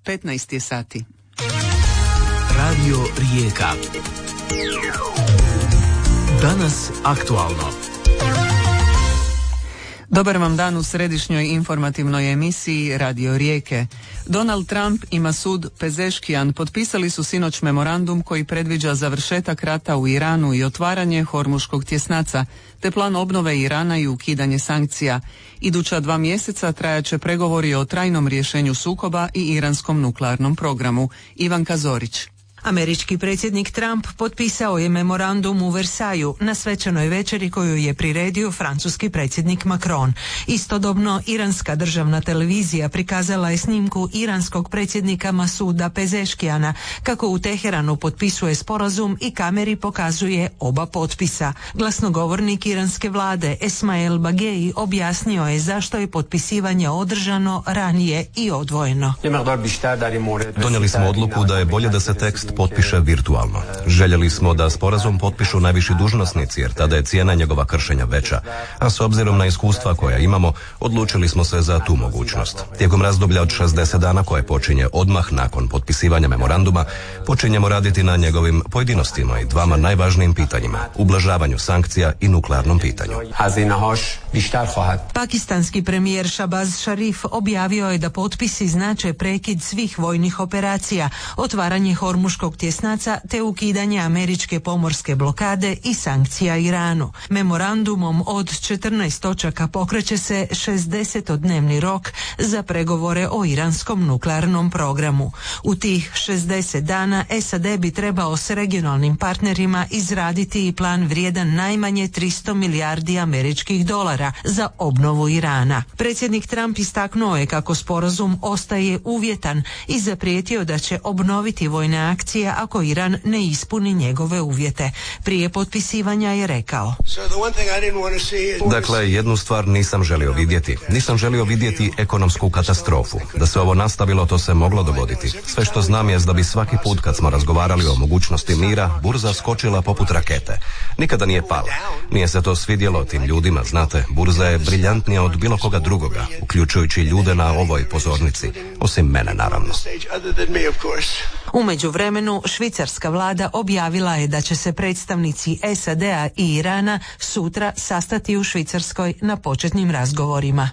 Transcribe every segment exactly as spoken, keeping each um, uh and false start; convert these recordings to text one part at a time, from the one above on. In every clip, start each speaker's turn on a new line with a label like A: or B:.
A: petnaest je sati.
B: Radio Rijeka. Danas aktualno.
A: Dobar vam dan u središnjoj informativnoj emisiji Radio Rijeke. Donald Trump i Masud Pezeškijan potpisali su sinoć memorandum koji predviđa završetak rata u Iranu i otvaranje Hormuškog tjesnaca, te plan obnove Irana i ukidanje sankcija. Iduća dva mjeseca trajaće pregovori o trajnom rješenju sukoba i iranskom nuklearnom programu. Ivanka Zorić.
C: Američki predsjednik Trump potpisao je memorandum u Versaju na svečanoj večeri koju je priredio francuski predsjednik Macron. Istodobno, iranska državna televizija prikazala je snimku iranskog predsjednika Masuda Pezeškijana kako u Teheranu potpisuje sporazum i kameri pokazuje oba potpisa. Glasnogovornik iranske vlade Esmail Bagei objasnio je zašto je potpisivanje održano ranije i odvojeno.
D: Donijeli smo odluku da je bolje da se tekst potpiše virtualno. Željeli smo da sporazum potpišu najviši dužnosnici jer tada je cijena njegova kršenja veća, a s obzirom na iskustva koja imamo, odlučili smo se za tu mogućnost. Tijekom razdoblja od šezdeset dana koje počinje odmah nakon potpisivanja memoranduma, počinjemo raditi na njegovim pojedinostima i dvama najvažnijim pitanjima, ublažavanju sankcija i nuklearnom pitanju.
C: Pakistanski premijer Shahbaz Sharif objavio je da potpisi znače prekid svih vojnih operacija, otvaranje Hormuškog tjesnaca te ukidanje američke pomorske blokade i sankcija Iranu. Memorandumom od četrnaest točaka pokreće se šezdesetodnevni rok za pregovore o iranskom nuklearnom programu. U tih šezdeset dana S A D bi trebao s regionalnim partnerima izraditi i plan vrijedan najmanje tristo milijardi američkih dolara za obnovu Irana. Predsjednik Trump istaknuo je kako sporazum ostaje uvjetan i zaprijetio da će obnoviti vojne akcije ako Iran ne ispuni njegove uvjete. Prije potpisivanja je rekao:
D: Dakle, jednu stvar nisam želio vidjeti. Nisam želio vidjeti ekonomsku katastrofu. Da se ovo nastavilo, to se moglo dogoditi. Sve što znam je da bi svaki put kad smo razgovarali o mogućnosti mira, burza skočila poput rakete. Nikada nije pala. Nije se to svidjelo tim ljudima, znate, burza je briljantnija od bilo koga drugoga, uključujući ljude na ovoj pozornici, osim mene naravno.
C: U međuvremenu, švicarska vlada objavila je da će se predstavnici S A D-a i Irana sutra sastati u Švicarskoj na početnim razgovorima.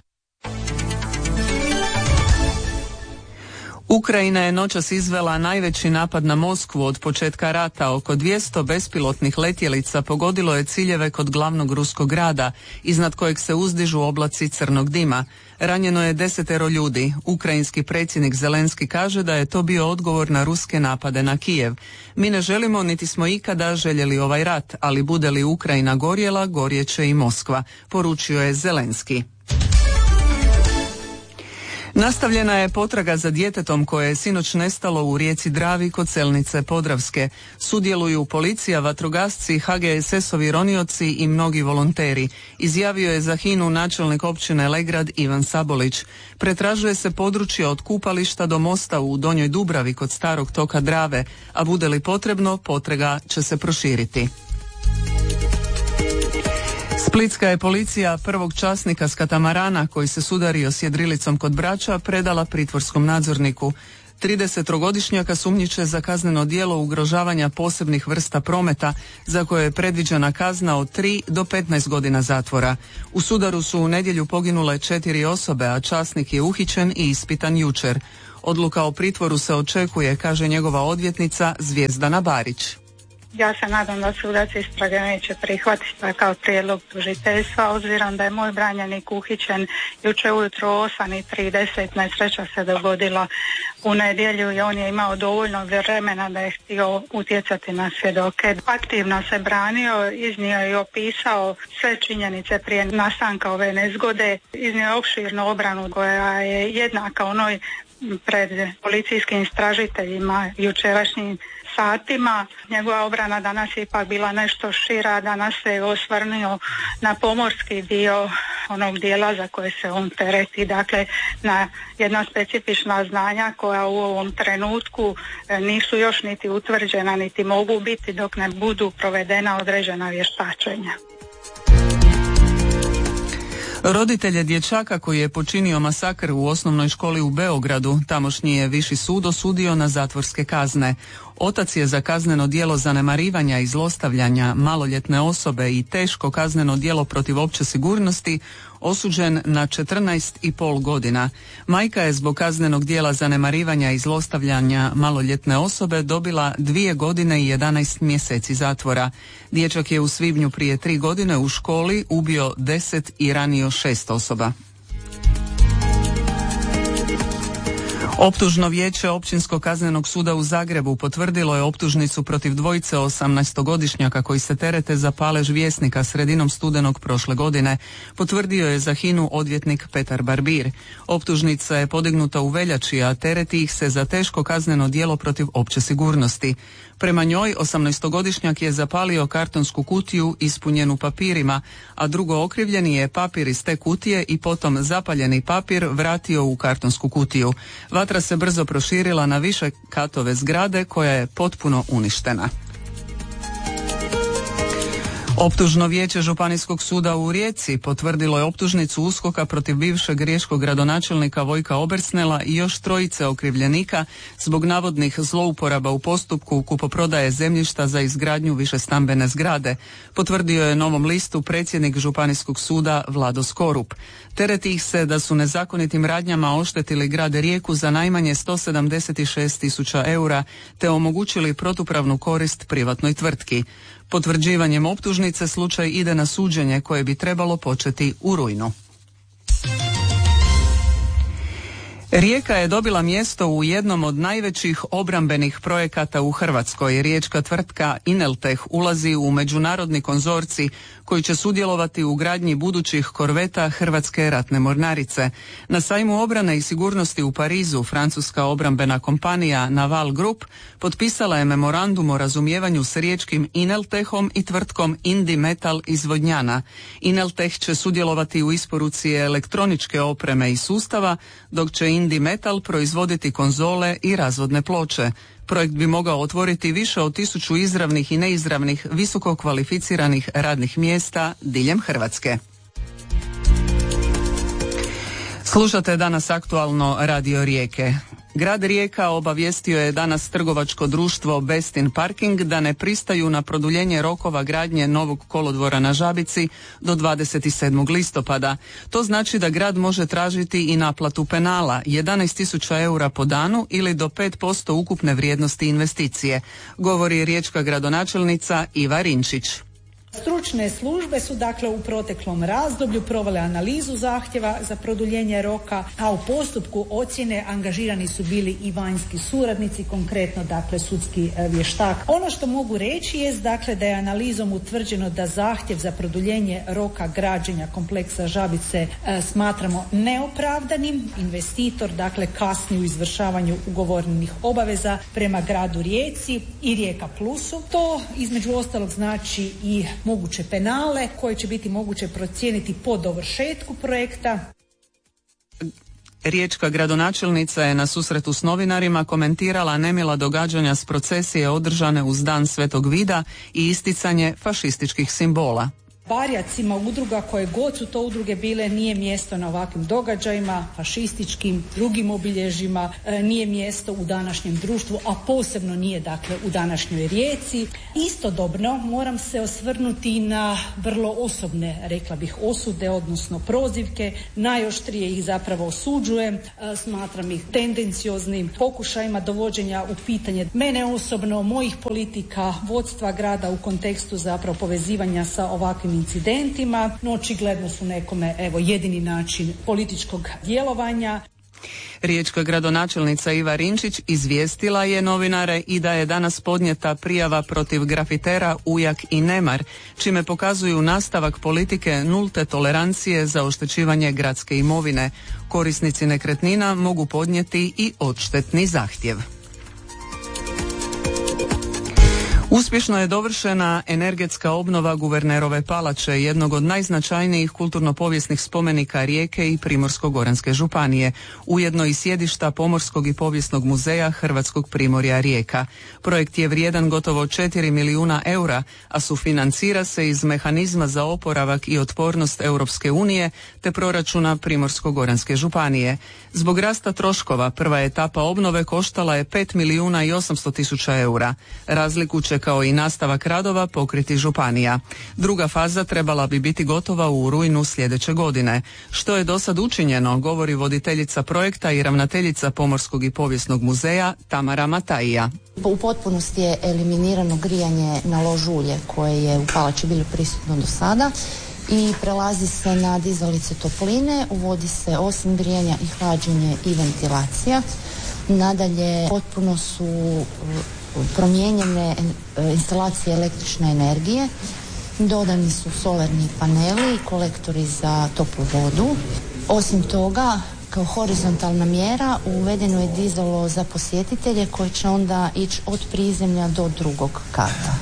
A: Ukrajina je noćas izvela najveći napad na Moskvu od početka rata. Oko dvjesto bespilotnih letjelica pogodilo je ciljeve kod glavnog ruskog grada, iznad kojeg se uzdižu oblaci crnog dima. Ranjeno je desetero ljudi. Ukrajinski predsjednik Zelenski kaže da je to bio odgovor na ruske napade na Kijev. Mi ne želimo niti smo ikada željeli ovaj rat, ali bude li Ukrajina gorjela, gorjeće i Moskva, poručio je Zelenski. Nastavljena je potraga za djetetom koje je sinoć nestalo u rijeci Dravi kod Selnice Podravske. Sudjeluju policija, vatrogasci, H G S S-ovi ronioci i mnogi volonteri. Izjavio je za Hinu načelnik općine Legrad Ivan Sabolić. Pretražuje se područje od kupališta do mosta u Donjoj Dubravi kod starog toka Drave, a bude li potrebno, potraga će se proširiti. Splitska je policija prvog časnika s katamarana koji se sudario s jedrilicom kod Brača predala pritvorskom nadzorniku. tridesettrogodišnjaka sumnjiče za kazneno djelo ugrožavanja posebnih vrsta prometa za koje je predviđena kazna od tri do petnaest godina zatvora. U sudaru su u nedjelju poginule četiri osobe, a časnik je uhićen i ispitan jučer. Odluka o pritvoru se očekuje, kaže njegova odvjetnica Zvijezdana Barić.
E: Ja se nadam da sudac istrage neće prihvatiti takav prijedlog tužiteljstva, obzirom da je moj branjenik uhićen jučer ujutro u osam i trideset. Nesreća se dogodila u nedjelju i on je imao dovoljno vremena da je htio utjecati na svjedoke. Aktivno se branio, iznio i opisao sve činjenice prije nastanka ove nezgode, iznio je opširnu obranu koja je jednaka onoj pred policijskim istražiteljima jučerašnjim satima. Njegova obrana danas je ipak bila nešto šira, danas se osvrnuo na pomorski dio onog dijela za koje se on tereti, dakle na jedna specifična znanja koja u ovom trenutku nisu još niti utvrđena niti mogu biti dok ne budu provedena određena vještačenja.
A: Roditelje dječaka koji je počinio masakr u osnovnoj školi u Beogradu, tamošnji je viši sud osudio na zatvorske kazne. Otac je za kazneno djelo zanemarivanja i zlostavljanja maloljetne osobe i teško kazneno djelo protiv opće sigurnosti osuđen na četrnaest i pol godina. Majka je zbog kaznenog djela zanemarivanja i zlostavljanja maloljetne osobe dobila dvije godine i jedanaest mjeseci zatvora. Dječak je u svibnju prije tri godine u školi ubio deset i ranio šest osoba. Optužno vijeće Općinskog kaznenog suda u Zagrebu potvrdilo je optužnicu protiv dvojice osamnaestogodišnjaka koji se terete za palež Vjesnika sredinom studenog prošle godine. Potvrdio je za Hinu odvjetnik Petar Barbir. Optužnica je podignuta u veljači, a tereti ih se za teško kazneno djelo protiv opće sigurnosti. Prema njoj, osamnaestogodišnjak je zapalio kartonsku kutiju ispunjenu papirima, a drugo okrivljeni je papir iz te kutije i potom zapaljeni papir vratio u kartonsku kutiju. Vatra se brzo proširila na više katove zgrade koja je potpuno uništena. Optužno vijeće Županijskog suda u Rijeci potvrdilo je optužnicu USKOK-a protiv bivšeg riječkog gradonačelnika Vojka Obersnela i još trojice okrivljenika zbog navodnih zlouporaba u postupku kupoprodaje zemljišta za izgradnju višestambene zgrade. Potvrdio je Novom listu predsjednik Županijskog suda Vlado Skorup. Tereti ih se da su nezakonitim radnjama oštetili grad Rijeku za najmanje sto sedamdeset šest tisuća eura te omogućili protupravnu korist privatnoj tvrtki. Potvrđivanjem optužnice slučaj ide na suđenje koje bi trebalo početi u rujnu. Rijeka je dobila mjesto u jednom od najvećih obrambenih projekata u Hrvatskoj. Riječka tvrtka Ineltech ulazi u međunarodni konzorcij koji će sudjelovati u gradnji budućih korveta Hrvatske ratne mornarice. Na sajmu obrane i sigurnosti u Parizu francuska obrambena kompanija Naval Group potpisala je memorandum o razumijevanju s riječkim Ineltechom i tvrtkom Indi Metal iz Vodnjana. Ineltech će sudjelovati u isporuci elektroničke opreme i sustava, dok će Indi Metal proizvoditi konzole i razvodne ploče. Projekt bi mogao otvoriti više od tisuću izravnih i neizravnih visoko kvalificiranih radnih mjesta diljem Hrvatske. Slušate danas aktualno Radio Rijeke. Grad Rijeka obavijestio je danas trgovačko društvo Bestin Parking da ne pristaju na produljenje rokova gradnje novog kolodvora na Žabici do dvadeset sedmog listopada. To znači da grad može tražiti i naplatu penala jedanaest tisuća eura po danu ili do pet posto ukupne vrijednosti investicije, govori riječka gradonačelnica Iva Rinčić.
F: Stručne službe su dakle u proteklom razdoblju provele analizu zahtjeva za produljenje roka, a u postupku ocjene angažirani su bili i vanjski suradnici, konkretno dakle sudski vještak. Ono što mogu reći je dakle da je analizom utvrđeno da zahtjev za produljenje roka građenja kompleksa Žabice e, smatramo neopravdanim. Investitor dakle kasni u izvršavanju ugovorenih obaveza prema gradu Rijeci i Rijeka Plusu. To između ostalog znači i moguće penale koje će biti moguće procijeniti po dovršetku projekta.
A: Riječka gradonačelnica je na susretu s novinarima komentirala nemila događanja s procesije održane uz Dan Svetog Vida i isticanje fašističkih simbola.
F: Barjacima udruga, koje god su to udruge bile, nije mjesto na ovakvim događajima, fašističkim, drugim obilježjima, e, nije mjesto u današnjem društvu, a posebno nije dakle u današnjoj Rijeci. Istodobno moram se osvrnuti na vrlo osobne, rekla bih, osude, odnosno prozivke. Najoštrije ih zapravo osuđujem, e, smatram ih tendencioznim pokušajima dovođenja u pitanje mene osobno, mojih politika, vodstva grada u kontekstu zapravo povezivanja sa ovakvim incidentima, no očigledno su nekome evo jedini način političkog djelovanja.
A: Riječka gradonačelnica Iva Rinčić izvijestila je novinare i da je danas podnijeta prijava protiv grafitera Ujak i Nemar, čime pokazuju nastavak politike nulte tolerancije za oštećivanje gradske imovine. Korisnici nekretnina mogu podnijeti i odštetni zahtjev. Uspješno je dovršena energetska obnova Guvernerove palače, jednog od najznačajnijih kulturno-povijesnih spomenika Rijeke i Primorsko-goranske županije, ujedno i sjedišta Pomorskog i povijesnog muzeja Hrvatskog primorja Rijeka. Projekt je vrijedan gotovo četiri milijuna eura, a sufinancira se iz mehanizma za oporavak i otpornost Europske unije te proračuna Primorsko-goranske županije. Zbog rasta troškova prva etapa obnove koštala je pet milijuna i osamsto tisuća eura. Razliku će kao i nastavak radova pokriti županija. Druga faza trebala bi biti gotova u rujnu sljedeće godine. Što je do sad učinjeno, govori voditeljica projekta i ravnateljica Pomorskog i povijesnog muzeja Tamara Matajija.
G: U potpunosti je eliminirano grijanje na lož ulje koje je u palači bilo prisutno do sada i prelazi se na dizalice topline, uvodi se osim grijanja i hlađenje i ventilacija. Nadalje potpuno su promijenjene instalacije električne energije, dodani su solarni paneli i kolektori za toplu vodu. Osim toga, kao horizontalna mjera uvedeno je dizalo za posjetitelje koje će onda ići od prizemlja do drugog kata.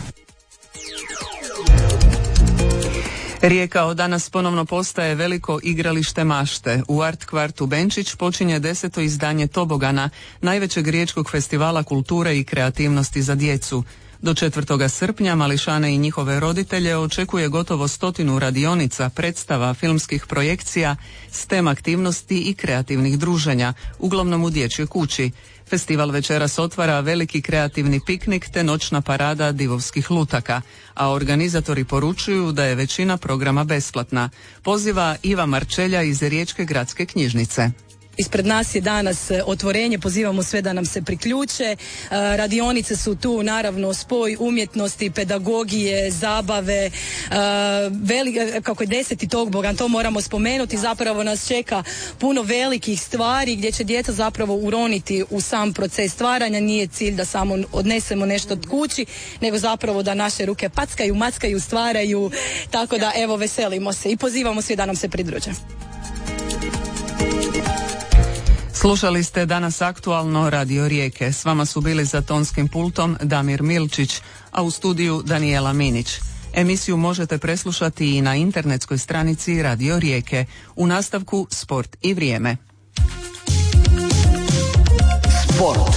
A: Rijeka od danas ponovno postaje veliko igralište mašte. U Art kvartu Benčić počinje deseto izdanje Tobogana, najvećeg riječkog festivala kulture i kreativnosti za djecu. Do četvrtoga srpnja mališane i njihove roditelje očekuje gotovo stotinu radionica, predstava, filmskih projekcija, stem aktivnosti i kreativnih druženja, uglavnom u dječjoj kući. Festival večeras otvara veliki kreativni piknik te noćna parada divovskih lutaka, a organizatori poručuju da je većina programa besplatna. Poziva Iva Marčelja iz Riječke gradske knjižnice.
H: Ispred nas je danas otvorenje, pozivamo sve da nam se priključe. Radionice su tu, naravno, spoj umjetnosti, pedagogije, zabave, veli, kako je deseti Toboggan, to moramo spomenuti, zapravo nas čeka puno velikih stvari gdje će djeca zapravo uroniti u sam proces stvaranja. Nije cilj da samo odnesemo nešto od kući, nego zapravo da naše ruke packaju, mackaju, stvaraju, tako da evo veselimo se i pozivamo sve da nam se pridruže.
A: Slušali ste danas aktualno Radio Rijeke. S vama su bili za tonskim pultom Damir Milčić, a u studiju Danijela Minić. Emisiju možete preslušati i na internetskoj stranici Radio Rijeke. U nastavku sport i vrijeme.
B: Sport.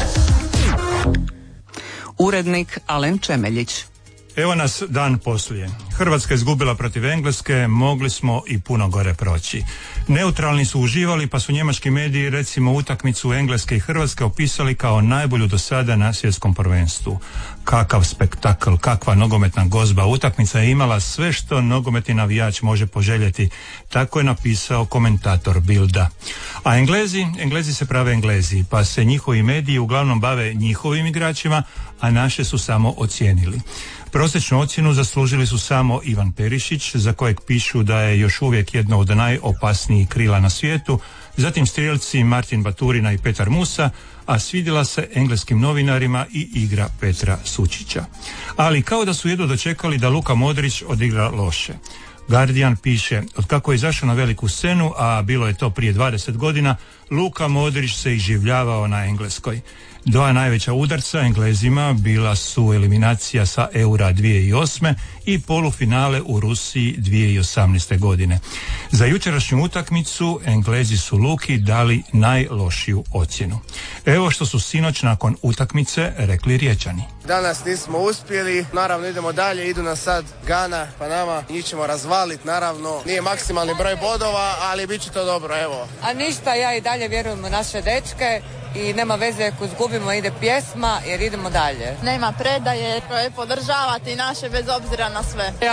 A: Urednik Alen Čemeljić.
I: Evo nas dan poslije. Hrvatska je izgubila protiv Engleske, mogli smo i puno gore proći. Neutralni su uživali, pa su njemački mediji recimo utakmicu Engleske i Hrvatske opisali kao najbolju do sada na svjetskom prvenstvu. Kakav spektakl, kakva nogometna gozba. Utakmica je imala sve što nogometni navijač može poželjeti. Tako je napisao komentator Bilda. A Englezi, Englezi se prave Englezi, pa se njihovi mediji uglavnom bave njihovim igračima, a naše su samo ocijenili. Prosječnu ocjenu zaslužili su samo Ivan Perišić, za kojeg pišu da je još uvijek jedno od najopasnijih krila na svijetu, zatim strijelci Martin Baturina i Petar Musa, a svidjela se engleskim novinarima i igra Petra Sučića. Ali kao da su jedno dočekali da Luka Modrić odigra loše. Guardian piše, otkako je izašao na veliku scenu, a bilo je to prije dvadeset godina, Luka Modrić se iživljavao na Engleskoj. Dva najveća udarca Englezima bila su eliminacija sa Eura dvije tisuće osme i polufinale u Rusiji dvije tisuće osamnaeste. godine. Za jučerašnju utakmicu Englezi su Luki dali najlošiju ocjenu. Evo što su sinoć nakon utakmice rekli Riječani.
J: Danas nismo uspjeli, naravno idemo dalje, idu nas sad Gana, pa nama njih ćemo razvaliti, naravno nije maksimalni broj bodova, ali bit će to dobro, evo.
K: A ništa, ja i dalje vjerujem u naše dečke i nema veze ako izgubimo, ide pjesma jer idemo dalje.
L: Nema predaje, podržavati naše bez obzira na sve.